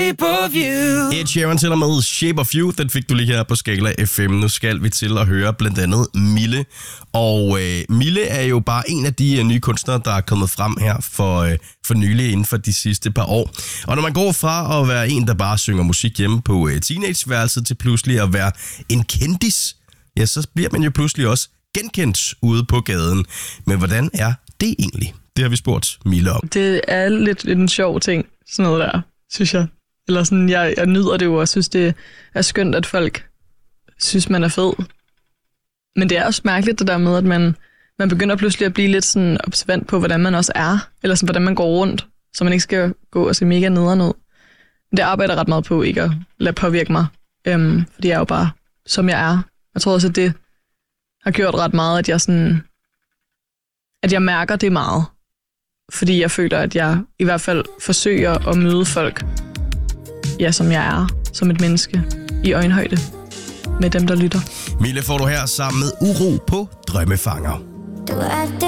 shape of you. Ed Sheeran til og med Shape of You, den fik du lige her på Skala FM. Nu skal vi til at høre blandt andet Mille. Og Mille er jo bare en af de nye kunstnere, der er kommet frem her for nylig inden for de sidste par år. Og når man går fra at være en, der bare synger musik hjemme på teenageværelset, til pludselig at være en kendis, ja, så bliver man jo pludselig også genkendt ude på gaden. Men hvordan er det egentlig? Det har vi spurgt Mille om. Det er lidt en sjov ting, sådan noget der, synes jeg. Eller sådan, jeg nyder det jo, og synes, det er skønt, at folk synes, man er fed. Men det er også mærkeligt, det der med, at man begynder pludselig at blive lidt sådan observant på, hvordan man også er. Eller sådan, hvordan man går rundt, så man ikke skal gå og se mega nederen ud. Men det arbejder jeg ret meget på, ikke at lade påvirke mig. Fordi jeg er jo bare, som jeg er. Jeg tror også, at det har gjort ret meget, at jeg mærker det meget. Fordi jeg føler, at jeg i hvert fald forsøger at møde folk, ja, som jeg er, som et menneske, i øjenhøjde med dem, der lytter. Mille får du her sammen med Uro på Drømmefanger.